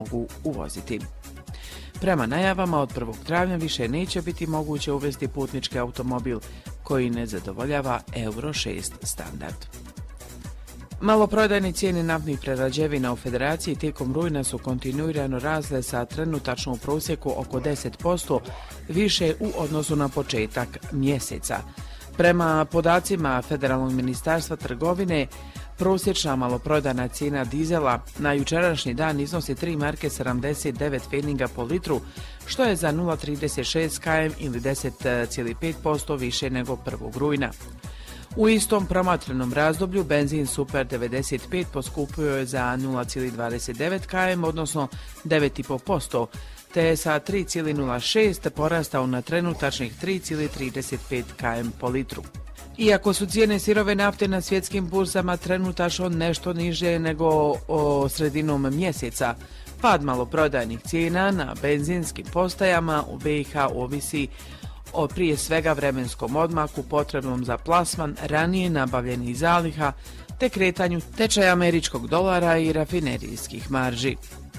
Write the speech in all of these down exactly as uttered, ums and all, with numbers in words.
mogu uvoziti. Prema najavama, od prvog travnja više neće biti moguće uvesti putnički automobil koji ne zadovoljava Euro šest standard. Maloprodajne cijene naftnih prerađevina u Federaciji tijekom rujna su kontinuirano rasle sa trenutačno u prosjeku oko deset posto više u odnosu na početak mjeseca. Prema podacima Federalnog ministarstva trgovine, prosječna maloprodajna cijena dizela na jučerašnji dan iznosi tri marke sedamdeset devet pfenninga po litru, što je za nula zarez trideset šest km ili deset zarez pet posto više nego prvog rujna. U istom promatranom razdoblju benzin Super devedeset pet poskupio je za nula zarez dvadeset devet km, odnosno devet zarez pet posto, te je sa tri zarez nula šest porastao na trenutačnih tri zarez trideset pet km po litru. Iako su cijene sirove nafte na svjetskim burzama trenutačno nešto niže nego o sredinom mjeseca, pad maloprodajnih cijena na benzinskim postajama u B i H ovisi o prije svega vremenskom odmaku potrebnom za plasman ranije nabavljenih zaliha te kretanju tečaja američkog dolara i rafinerijskih marži.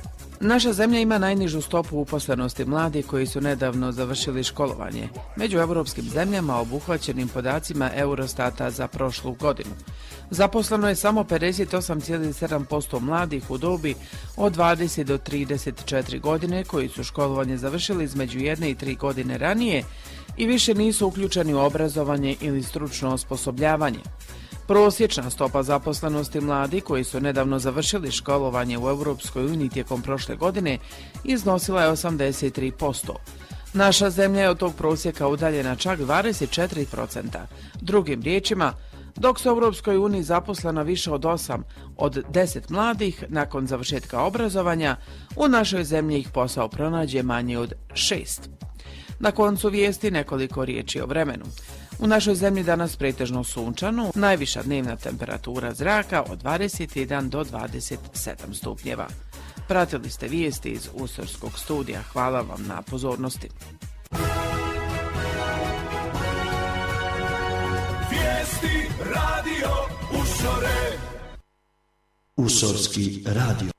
Naša zemlja ima najnižu stopu uposlenosti mladih koji su nedavno završili školovanje, među europskim zemljama obuhvaćenim podacima Eurostata za prošlu godinu. Zaposleno je samo pedeset osam zarez sedam posto mladih u dobi od dvadeset do trideset četiri godine koji su školovanje završili između jedne i tri godine ranije i više nisu uključeni u obrazovanje ili stručno osposobljavanje. Prosječna stopa zaposlenosti mladih koji su nedavno završili školovanje u Europskoj uniji tijekom prošle godine iznosila je osamdeset tri posto. Naša zemlja je od tog prosjeka udaljena čak dvadeset četiri posto. Drugim riječima, dok su u Europskoj uniji zaposlena više od osam od deset mladih nakon završetka obrazovanja, u našoj zemlji ih posao pronađe manje od šest. Na koncu vijesti nekoliko riječi o vremenu. U našoj zemlji danas pretežno sunčano, najviša dnevna temperatura zraka od dvadeset jedan do dvadeset sedam stupnjeva. Pratili ste vijesti iz Usorskog studija. Hvala vam na pozornosti. Vijesti radio Usore. Usorski radio.